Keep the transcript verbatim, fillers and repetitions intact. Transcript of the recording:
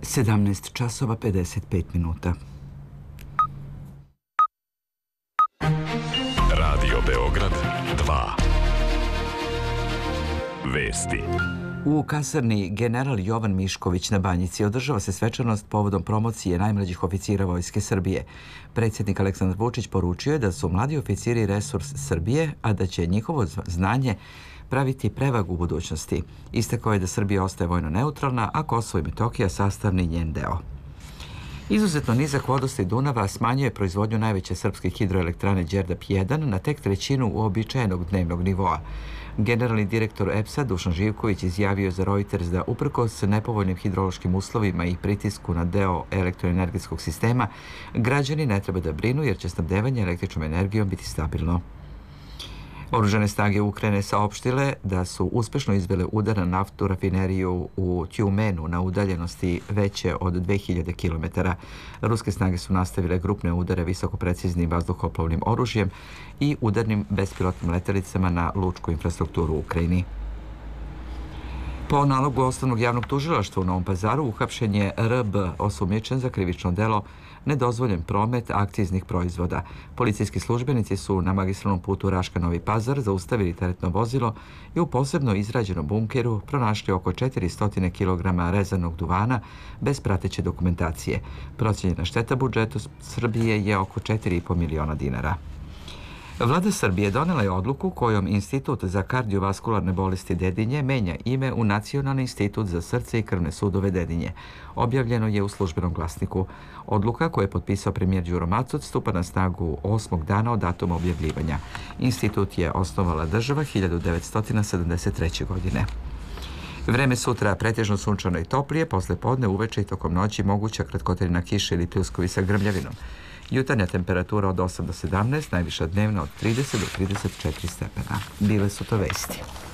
sedamnaest časova pedeset pet minuta. Radio Beograd dva. Vesti. U kasarni General Jovan Mišković na Banjici održava se svečanost povodom promocije najmlađih oficira Vojske Srbije. Predsjednik Aleksandar Vučić poručio je da su mladi oficiri resurs Srbije, a da će njihovo znanje praviti prevagu u budućnosti. Istakao je da Srbija ostaje vojno neutralna, a Kosovo i Metohija sastavni njen deo. Izuzetno nizak vodostaj Dunava smanjuje proizvodnju najveće srpske hidroelektrane Đerdap jedan na tek trećinu uobičajenog dnevnog nivoa. Generalni direktor E P S-a Dušan Živković izjavio za Reuters da uprkos nepovoljnim hidrološkim uslovima i pritisku na deo elektroenergetskog sistema, građani ne treba da brinu jer će snabdevanje električnom energijom biti stabilno. Oružane snage Ukrajine saopštile da su uspešno izvele udar na naftnu rafineriju u Tjumenu na udaljenosti veće od dve hiljade kilometara. Ruske snage su nastavile grupne udare visokopreciznim vazduhoplovnim oružjem i udarnim bespilotnim letjelicama na lučku infrastrukturu u Ukrajini. Po nalogu Osnovnog javnog tužilaštva u Novom Pazaru uhapšen je R B, osumnjičen za krivično delo nedozvoljen promet akciznih proizvoda. Policijski službenici su na magistralnom putu Raška-Novi Pazar zaustavili teretno vozilo i u posebno izrađenom bunkeru pronašli oko četiristo kilograma rezanog duvana bez prateće dokumentacije. Procijenjena šteta budžetu Srbije je oko četiri i po miliona dinara. Vlada Srbije donela je odluku kojom Institut za kardiovaskularne bolesti Dedinje menja ime u Nacionalni institut za srce i krvne sudove Dedinje. Objavljeno je u Službenom glasniku. Odluka koju je potpisao premijer Đuro Macot stupa na snagu osmog dana od datuma objavljivanja. Institut je osnovala država hiljadu devetsto sedamdeset treće. godine. Vreme sutra pretežno sunčano i toplije, posle podne, uveče i tokom noći moguća kratkotrajna kiša ili pljuskovi sa grmljavinom. Jutarnja temperatura od osam do sedamnaest, najviša dnevna od trideset do trideset četiri stepena. Bile su to vesti.